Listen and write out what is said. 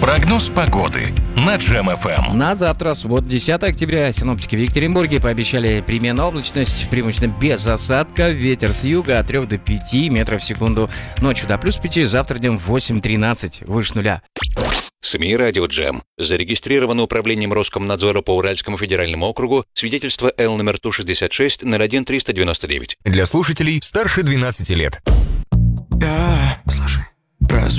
Прогноз погоды на Джем ФМ. На завтра, суббота, 10 октября, синоптики в Екатеринбурге пообещали переменную облачность, преимущественно без осадка, ветер с юга от 3 до 5 метров в секунду. Ночью до плюс 5, завтра днем 8-13, выше нуля. СМИ «Радио Джем». Зарегистрировано управлением Роскомнадзора по Уральскому федеральному округу свидетельство Л номер Ту-66 01399. Для слушателей старше 12 лет. Слушай, прозвучит.